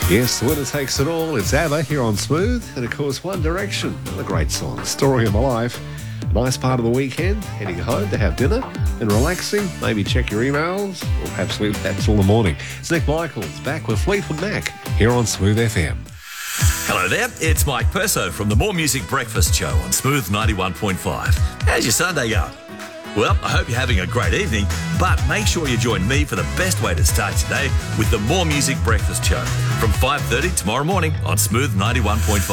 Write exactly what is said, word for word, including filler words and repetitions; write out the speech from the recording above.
Yes, the winner takes it all. It's ABBA here on Smooth. And of course, One Direction, another great song, Story of My Life. A nice part of the weekend, heading home to have dinner and relaxing, maybe check your emails, or perhaps sleep that's all the morning. It's Nick Michaels back with Fleetwood Mac here on Smooth F M. Hello there, it's Mike Perso from the More Music Breakfast Show on Smooth ninety-one point five. How's your Sunday going? Well, I hope you're having a great evening, but make sure you join me for the best way to start today with the More Music Breakfast Show from five thirty tomorrow morning on Smooth ninety-one point five.